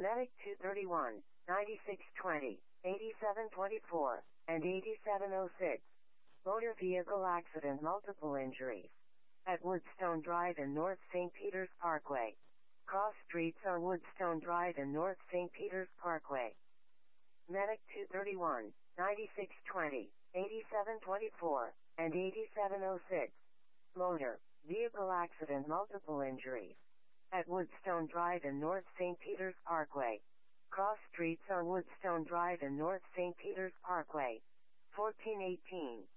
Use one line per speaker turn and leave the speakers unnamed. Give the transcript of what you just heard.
Medic 231, 9620, 8724, and 8706. Motor vehicle accident, multiple injuries. At Woodstone Drive and North St. Peter's Parkway. Cross streets on Woodstone Drive and North St. Peter's Parkway. Medic 231, 9620, 8724, and 8706. Motor vehicle accident, multiple injuries. At Woodstone Drive and North St. Peter's Parkway. Cross streets on Woodstone Drive and North St. Peter's Parkway. 1418.